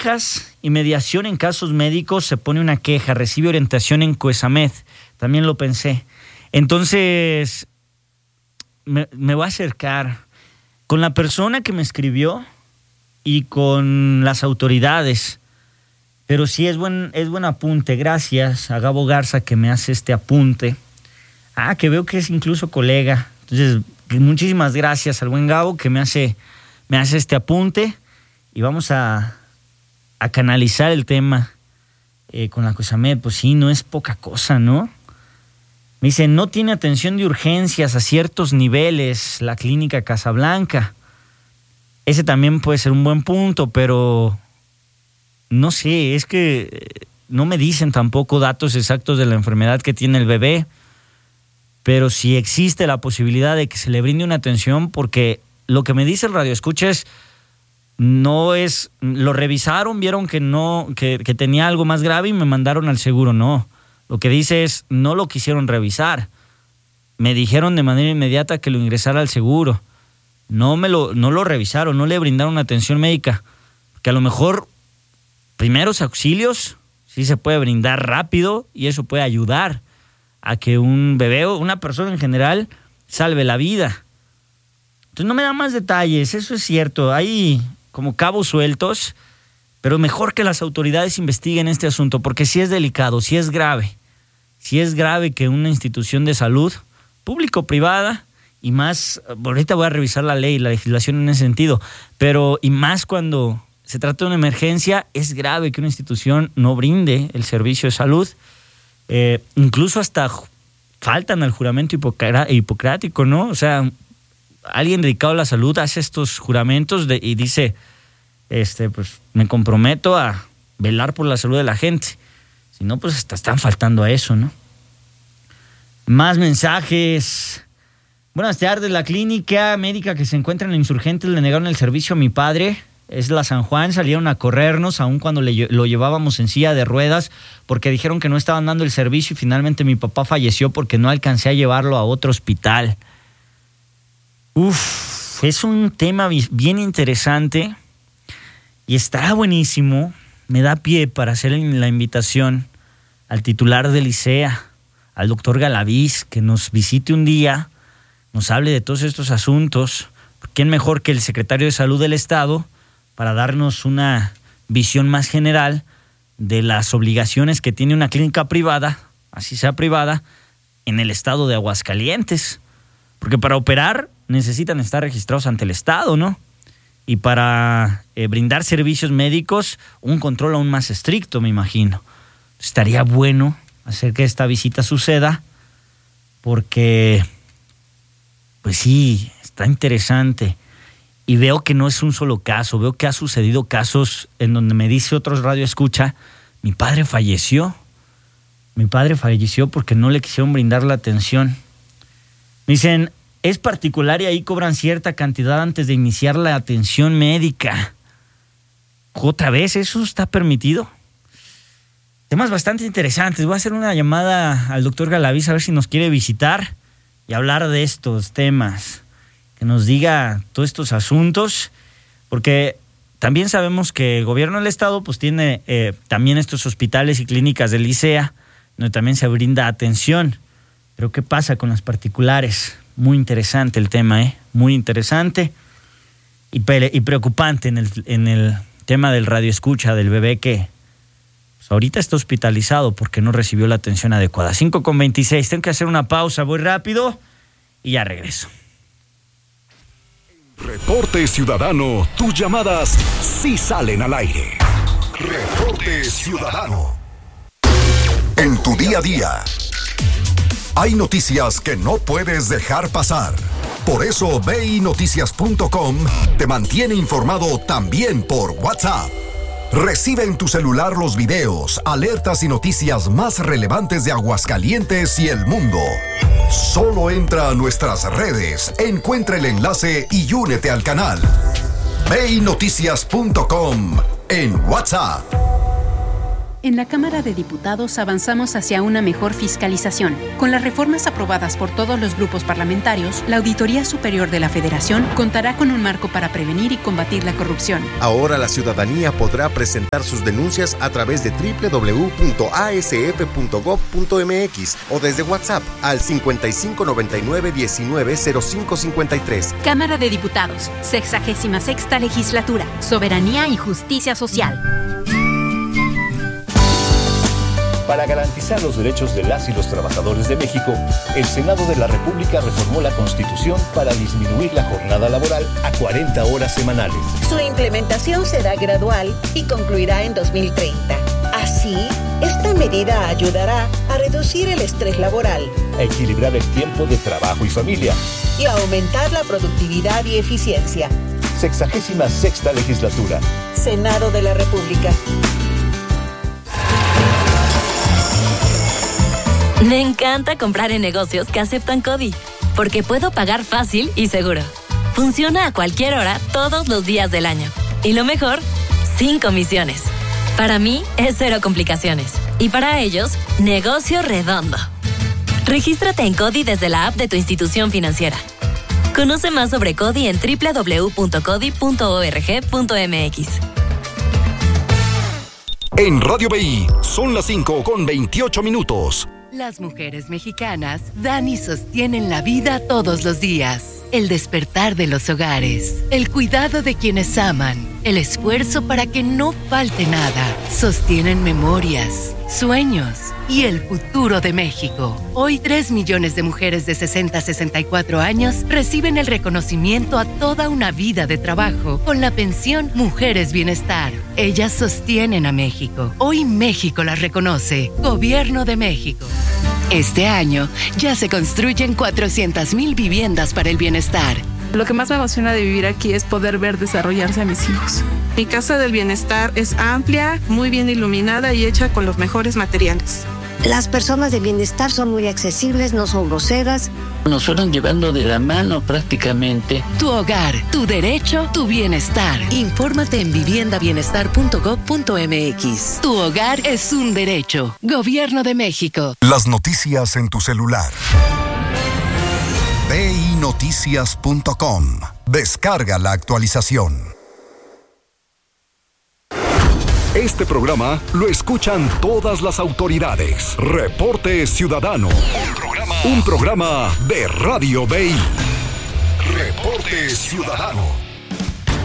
quejas y mediación en casos médicos, se pone una queja, recibe orientación en COESAMED. También lo pensé. Entonces, me voy a acercar con la persona que me escribió y con las autoridades. Pero sí es buen apunte. Gracias a Gabo Garza que me hace este apunte. Que veo que es incluso colega. Entonces, muchísimas gracias al buen Gabo que me hace este apunte. Y vamos a canalizar el tema con la COESAMED. Pues sí, no es poca cosa, ¿no? Me dice, no tiene atención de urgencias a ciertos niveles la clínica Casablanca. Ese también puede ser un buen punto, pero no sé, es que no me dicen tampoco datos exactos de la enfermedad que tiene el bebé, pero sí existe la posibilidad de que se le brinde una atención, porque lo que me dice el radioescucha es, no es, lo revisaron, vieron que no, que tenía algo más grave y me mandaron al seguro. No, lo que dice es, no lo quisieron revisar, me dijeron de manera inmediata que lo ingresara al seguro, no lo revisaron, no le brindaron atención médica, que a lo mejor primeros auxilios sí se puede brindar rápido y eso puede ayudar a que un bebé o una persona en general salve la vida. Entonces no me da más detalles, eso es cierto, hay como cabos sueltos, pero mejor que las autoridades investiguen este asunto, porque sí es delicado, sí es grave que una institución de salud, público-privada, y más, ahorita voy a revisar la ley, la legislación en ese sentido, pero y más cuando se trata de una emergencia, es grave que una institución no brinde el servicio de salud. Incluso hasta faltan al juramento hipocrático, ¿no? O sea, alguien dedicado a la salud hace estos juramentos y dice, pues me comprometo a velar por la salud de la gente. Si no, pues hasta están faltando a eso, ¿no? Más mensajes. Buenas tardes, la clínica médica que se encuentra en la Insurgentes le negaron el servicio a mi padre. Es la San Juan, salieron a corrernos aun cuando lo llevábamos en silla de ruedas porque dijeron que no estaban dando el servicio y finalmente mi papá falleció porque no alcancé a llevarlo a otro hospital. Es un tema bien interesante y estará buenísimo. Me da pie para hacer la invitación al titular del ICEA, al doctor Galaviz, que nos visite un día, nos hable de todos estos asuntos. ¿Quién mejor que el secretario de Salud del Estado para darnos una visión más general de las obligaciones que tiene una clínica privada, así sea privada, en el estado de Aguascalientes? Porque para operar necesitan estar registrados ante el Estado, ¿no? Y para brindar servicios médicos, un control aún más estricto, me imagino. Estaría bueno hacer que esta visita suceda, porque, pues sí, está interesante. Y veo que no es un solo caso, veo que ha sucedido casos en donde me dice otros radioescucha, mi padre falleció porque no le quisieron brindar la atención. Me dicen, es particular y ahí cobran cierta cantidad antes de iniciar la atención médica. ¿Otra vez eso está permitido? Temas bastante interesantes. Voy a hacer una llamada al doctor Galaviz a ver si nos quiere visitar y hablar de estos temas, que nos diga todos estos asuntos, porque también sabemos que el gobierno del estado pues tiene también estos hospitales y clínicas del ICEA, donde también se brinda atención. Pero ¿qué pasa con las particulares? Muy interesante el tema, muy interesante y preocupante en el tema del radioescucha del bebé que pues, ahorita está hospitalizado porque no recibió la atención adecuada. 5:26, tengo que hacer una pausa, voy rápido y ya regreso. Reporte Ciudadano, tus llamadas sí salen al aire. Reporte Ciudadano. En tu día a día hay noticias que no puedes dejar pasar. Por eso VINoticias.com te mantiene informado también por WhatsApp. Recibe en tu celular los videos, alertas y noticias más relevantes de Aguascalientes y el mundo. Solo entra a nuestras redes, encuentra el enlace y únete al canal. VINoticias.com en WhatsApp. En la Cámara de Diputados avanzamos hacia una mejor fiscalización. Con las reformas aprobadas por todos los grupos parlamentarios, la Auditoría Superior de la Federación contará con un marco para prevenir y combatir la corrupción. Ahora la ciudadanía podrá presentar sus denuncias a través de www.asf.gov.mx o desde WhatsApp al 5599-190553. Cámara de Diputados, 66ª Legislatura, Soberanía y Justicia Social. Para garantizar los derechos de las y los trabajadores de México, el Senado de la República reformó la Constitución para disminuir la jornada laboral a 40 horas semanales. Su implementación será gradual y concluirá en 2030. Así, esta medida ayudará a reducir el estrés laboral, a equilibrar el tiempo de trabajo y familia y a aumentar la productividad y eficiencia. 66ª Legislatura. Senado de la República. Me encanta comprar en negocios que aceptan CODI, porque puedo pagar fácil y seguro. Funciona a cualquier hora, todos los días del año. Y lo mejor, sin comisiones. Para mí, es cero complicaciones. Y para ellos, negocio redondo. Regístrate en CODI desde la app de tu institución financiera. Conoce más sobre CODI en www.codi.org.mx. En Radio BI son las 5:28. Las mujeres mexicanas dan y sostienen la vida todos los días. El despertar de los hogares, el cuidado de quienes aman, el esfuerzo para que no falte nada. Sostienen memorias, sueños y el futuro de México. Hoy 3 millones de mujeres de 60 a 64 años reciben el reconocimiento a toda una vida de trabajo con la pensión Mujeres Bienestar. Ellas sostienen a México. Hoy México las reconoce. Gobierno de México. Este año ya se construyen 400,000 viviendas para el bienestar. Lo que más me emociona de vivir aquí es poder ver desarrollarse a mis hijos. Mi casa del bienestar es amplia, muy bien iluminada y hecha con los mejores materiales. Las personas de bienestar son muy accesibles, no son groseras. Nos fueron llevando de la mano prácticamente. Tu hogar, tu derecho, tu bienestar. Infórmate en viviendabienestar.gov.mx. Tu hogar es un derecho. Gobierno de México. Las noticias en tu celular. BINoticias.com. Descarga la actualización. Este programa lo escuchan todas las autoridades. Reporte Ciudadano. Un programa de Radio BI. Reporte Ciudadano.